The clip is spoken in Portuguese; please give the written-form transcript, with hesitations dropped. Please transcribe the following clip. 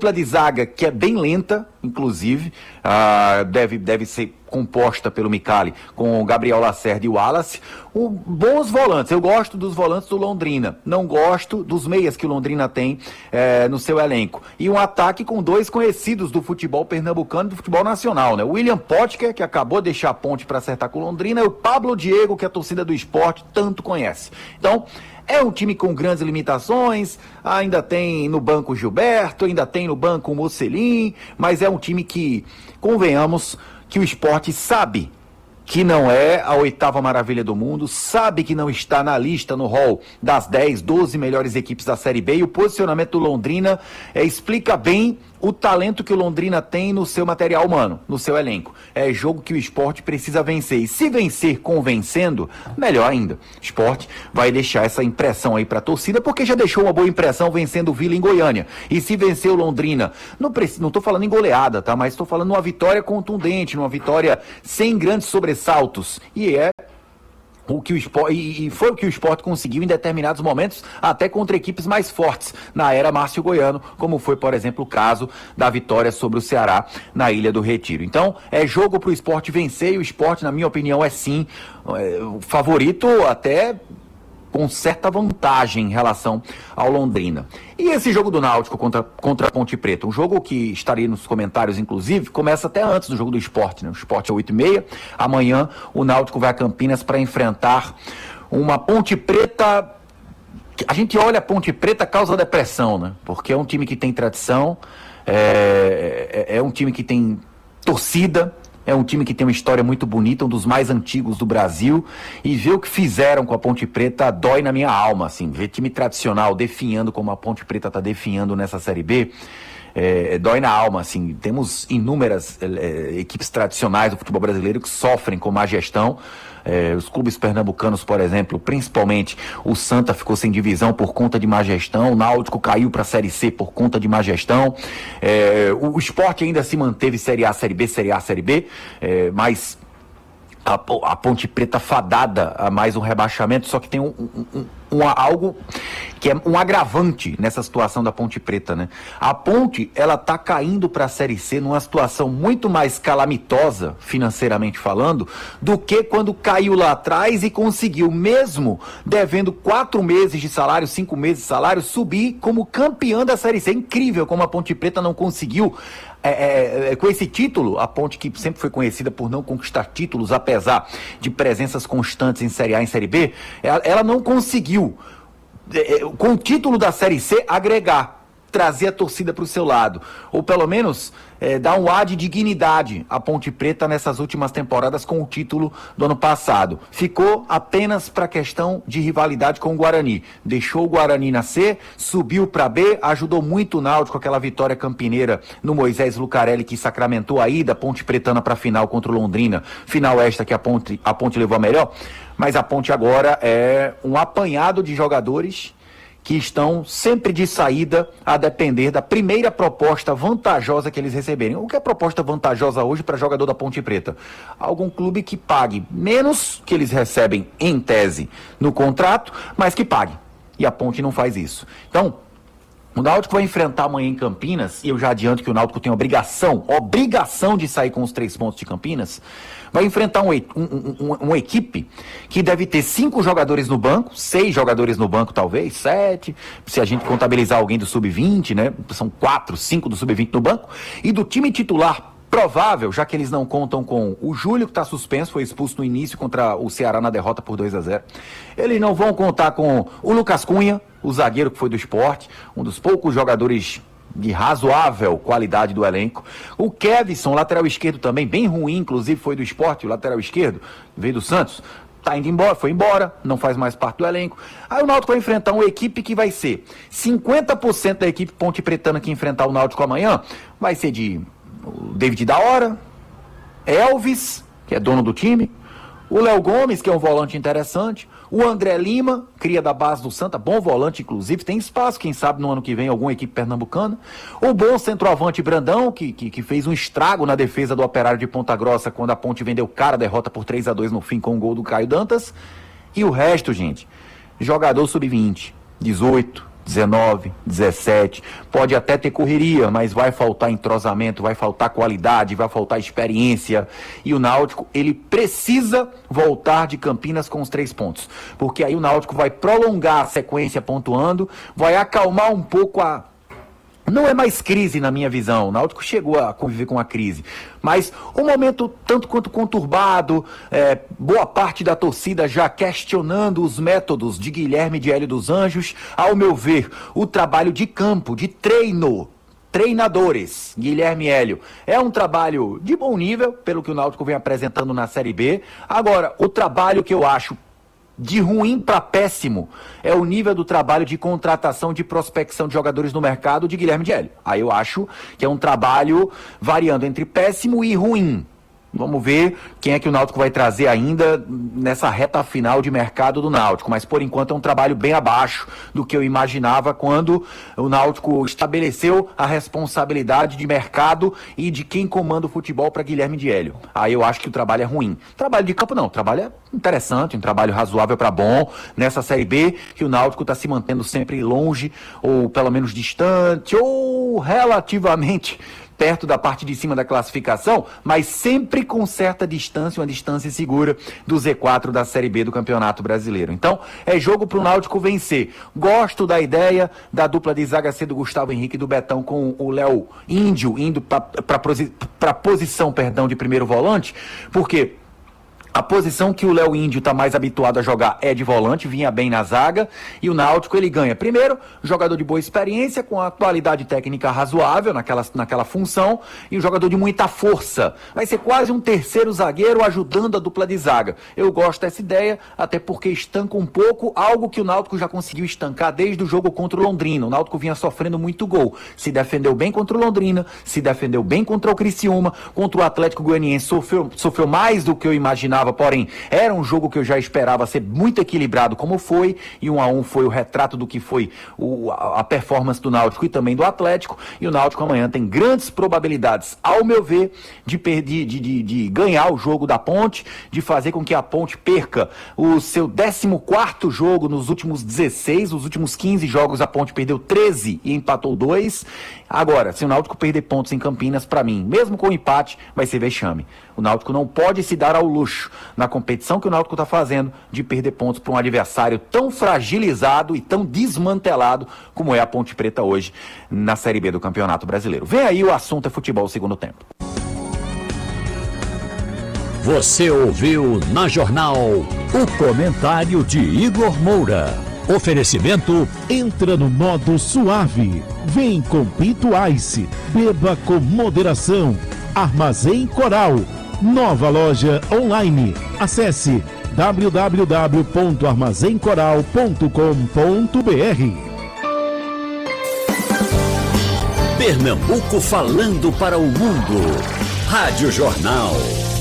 dupla de zaga que é bem lenta, inclusive, deve ser composta pelo Micali com o Gabriel Lacerda e o Wallace. Bons volantes, eu gosto dos volantes do Londrina, não gosto dos meias que o Londrina tem no seu elenco. E um ataque com dois conhecidos do futebol pernambucano e do futebol nacional, né? O William Potker, que acabou de deixar a ponte para acertar com o Londrina, e o Pablo Diego, que a torcida do Sport tanto conhece. Então, é um time com grandes limitações, ainda tem no banco o Gilberto, ainda tem no banco o Mocelin, mas é um time que, convenhamos, que o Sport sabe que não é a 8ª maravilha do mundo, sabe que não está na lista, no hall das 10, 12 melhores equipes da Série B, e o posicionamento do Londrina explica bem o talento que o Londrina tem no seu material humano, no seu elenco. É jogo que o Sport precisa vencer, e se vencer convencendo, melhor ainda. O Sport vai deixar essa impressão aí para a torcida, porque já deixou uma boa impressão vencendo o Vila em Goiânia. E se vencer o Londrina, não estou falando em goleada, tá? Mas estou falando numa vitória contundente, numa vitória sem grandes sobressaltos. E foi o que o Sport conseguiu em determinados momentos, até contra equipes mais fortes na era Márcio Goiano, como foi, por exemplo, o caso da vitória sobre o Ceará na Ilha do Retiro. Então, é jogo para o Sport vencer, e o Sport, na minha opinião, é sim o favorito, até com certa vantagem em relação ao Londrina. E esse jogo do Náutico contra a Ponte Preta? Um jogo que estaria nos comentários, inclusive, começa até antes do jogo do Sport, né? O Sport é 8h30, amanhã o Náutico vai a Campinas para enfrentar uma Ponte Preta. A gente olha a Ponte Preta, causa depressão, né? Porque é um time que tem tradição, é um time que tem torcida, é um time que tem uma história muito bonita, um dos mais antigos do Brasil, e ver o que fizeram com a Ponte Preta dói na minha alma, assim, ver time tradicional definhando como a Ponte Preta está definhando nessa Série B, dói na alma, assim. Temos inúmeras equipes tradicionais do futebol brasileiro que sofrem com má gestão. Os clubes pernambucanos, por exemplo, principalmente o Santa ficou sem divisão por conta de má gestão, o Náutico caiu para a Série C por conta de má gestão, o Sport ainda se manteve Série A, Série B, Série A, Série B, mas a Ponte Preta fadada a mais um rebaixamento, só que tem algo que é um agravante nessa situação da Ponte Preta, né? A Ponte, ela tá caindo para a Série C numa situação muito mais calamitosa, financeiramente falando, do que quando caiu lá atrás e conseguiu, mesmo devendo 4 meses de salário, 5 meses de salário, subir como campeã da Série C. É incrível como a Ponte Preta não conseguiu. Com esse título, a Ponte, que sempre foi conhecida por não conquistar títulos, apesar de presenças constantes em Série A e em Série B, ela não conseguiu, com o título da Série C, agregar, trazer a torcida para o seu lado, ou pelo menos dar um ar de dignidade à Ponte Preta nessas últimas temporadas com o título do ano passado. Ficou apenas para a questão de rivalidade com o Guarani. Deixou o Guarani nascer, subiu para B, ajudou muito o Náutico, aquela vitória campineira no Moisés Lucarelli, que sacramentou a ida Ponte Pretana para a final contra o Londrina, final esta que a Ponte levou a melhor, mas a Ponte agora é um apanhado de jogadores que estão sempre de saída a depender da primeira proposta vantajosa que eles receberem. O que é proposta vantajosa hoje para jogador da Ponte Preta? Algum clube que pague menos que eles recebem em tese no contrato, mas que pague. E a Ponte não faz isso. Então, o Náutico vai enfrentar amanhã em Campinas, e eu já adianto que o Náutico tem obrigação de sair com os 3 pontos de Campinas. Vai enfrentar uma equipe que deve ter 5 jogadores no banco, 6 jogadores no banco talvez, 7, se a gente contabilizar alguém do Sub-20, né? São 4, 5 do Sub-20 no banco, e do time titular provável, já que eles não contam com o Júlio, que está suspenso, foi expulso no início contra o Ceará na derrota por 2-0. Eles não vão contar com o Lucas Cunha, o zagueiro que foi do Sport, um dos poucos jogadores de razoável qualidade do elenco. O Kevson, lateral esquerdo também, bem ruim, inclusive foi do Sport, o lateral esquerdo, veio do Santos, tá indo embora, foi embora, não faz mais parte do elenco. Aí o Náutico vai enfrentar uma equipe que vai ser 50% da equipe Ponte Pretana que enfrentar o Náutico amanhã, vai ser de o David da Hora, Elvis, que é dono do time, o Léo Gomes, que é um volante interessante, o André Lima, cria da base do Santa, bom volante inclusive, tem espaço, quem sabe no ano que vem alguma equipe pernambucana, o bom centroavante Brandão, que fez um estrago na defesa do Operário de Ponta Grossa quando a Ponte vendeu cara a derrota por 3-2 no fim com o gol do Caio Dantas, e o resto, gente, jogador sub-20, 18, 19, 17, pode até ter correria, mas vai faltar entrosamento, vai faltar qualidade, vai faltar experiência, e o Náutico, ele precisa voltar de Campinas com os 3 pontos, porque aí o Náutico vai prolongar a sequência pontuando, vai acalmar um pouco a... Não é mais crise na minha visão, o Náutico chegou a conviver com a crise, mas um momento tanto quanto conturbado, boa parte da torcida já questionando os métodos de Guilherme de Hélio dos Anjos. Ao meu ver, o trabalho de campo, de treinadores, Guilherme Hélio, é um trabalho de bom nível, pelo que o Náutico vem apresentando na Série B. Agora, o trabalho que eu acho de ruim para péssimo é o nível do trabalho de contratação, de prospecção de jogadores no mercado de Guilherme de Hélio. Aí eu acho que é um trabalho variando entre péssimo e ruim. Vamos ver quem é que o Náutico vai trazer ainda nessa reta final de mercado do Náutico. Mas, por enquanto, é um trabalho bem abaixo do que eu imaginava quando o Náutico estabeleceu a responsabilidade de mercado e de quem comanda o futebol para Guilherme de Hélio. Aí eu acho que o trabalho é ruim. Trabalho de campo não, o trabalho é interessante, um trabalho razoável para bom nessa Série B, que o Náutico está se mantendo sempre longe, ou pelo menos distante, ou relativamente perto da parte de cima da classificação, mas sempre com certa distância, uma distância segura do Z4 da Série B do Campeonato Brasileiro. Então, é jogo para o Náutico vencer. Gosto da ideia da dupla de zaga C do Gustavo Henrique e do Betão com o Léo Índio indo para a posição de primeiro volante, porque a posição que o Léo Índio está mais habituado a jogar é de volante, vinha bem na zaga, e o Náutico ele ganha, primeiro, jogador de boa experiência, com a qualidade técnica razoável naquela função, e um jogador de muita força. Vai ser quase um terceiro zagueiro ajudando a dupla de zaga. Eu gosto dessa ideia, até porque estanca um pouco algo que o Náutico já conseguiu estancar desde o jogo contra o Londrina. O Náutico vinha sofrendo muito gol. Se defendeu bem contra o Londrina, se defendeu bem contra o Criciúma, contra o Atlético Goianiense sofreu mais do que eu imaginava, porém, era um jogo que eu já esperava ser muito equilibrado como foi, e 1-1 foi o retrato do que foi a performance do Náutico e também do Atlético, e o Náutico amanhã tem grandes probabilidades, ao meu ver, de ganhar o jogo da Ponte, de fazer com que a Ponte perca o seu 14º jogo nos últimos 16, os últimos 15 jogos a Ponte perdeu 13 e empatou 2. Agora, se o Náutico perder pontos em Campinas, para mim, mesmo com o empate, vai ser vexame. O Náutico não pode se dar ao luxo, na competição que o Náutico está fazendo, de perder pontos para um adversário tão fragilizado e tão desmantelado como é a Ponte Preta hoje na Série B do Campeonato Brasileiro. Vem aí, o assunto é futebol segundo tempo. Você ouviu na Jornal o comentário de Igor Moura. Oferecimento: entra no modo suave. Vem com Pinto Ice. Beba com moderação. Armazém Coral. Nova loja online. Acesse www.armazencoral.com.br. Pernambuco falando para o mundo. Rádio Jornal.